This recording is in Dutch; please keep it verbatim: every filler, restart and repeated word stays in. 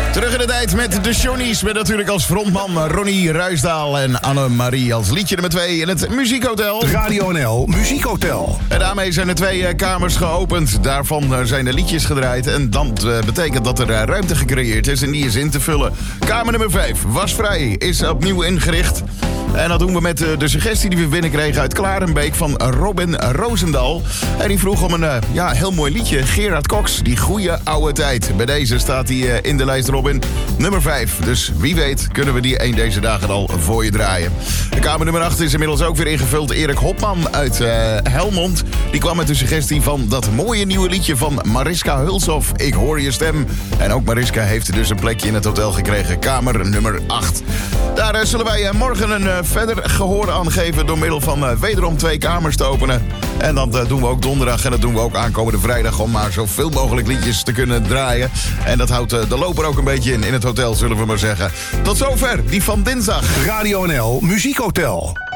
Terug in de tijd met de Johnny's. Met natuurlijk als frontman Ronnie Ruisdaal en Annemarie als liedje nummer twee in het Muziekhotel. Radio N L Muziekhotel. En daarmee zijn er twee uh, kamers geopend. Daarvan uh, zijn er liedjes gedraaid. En dat uh, betekent dat er uh, ruimte gecreëerd is en die is in te vullen. Kamer nummer vijf, Wasvrij, is opnieuw ingericht. En dat doen we met uh, de suggestie die we binnenkregen uit Klarenbeek van Robin Roosendaal. En die vroeg om een uh, ja, heel mooi liedje. Gerard Cox, die goede oude tijd. Bij deze staat hij uh, in de lijst, Robin. Nummer vijf. Dus wie weet kunnen we die een deze dagen al voor je draaien. De kamer nummer acht is inmiddels ook weer ingevuld. Erik Hopman uit uh, Helmond. Die kwam met de suggestie van dat mooie nieuwe liedje van Mariska Hulshoff. Ik hoor je stem. En ook Mariska heeft dus een plekje in het hotel gekregen. Kamer nummer acht. Daar uh, zullen wij uh, morgen een uh, verder gehoor aan geven door middel van uh, wederom twee kamers te openen. En dat uh, doen we ook donderdag en dat doen we ook aankomende vrijdag om maar zoveel mogelijk liedjes te kunnen draaien. En dat houdt uh, de loper ook een beetje in, in het hotel, zullen we maar zeggen. Tot zover, die van dinsdag. Radio N L Muziekhotel.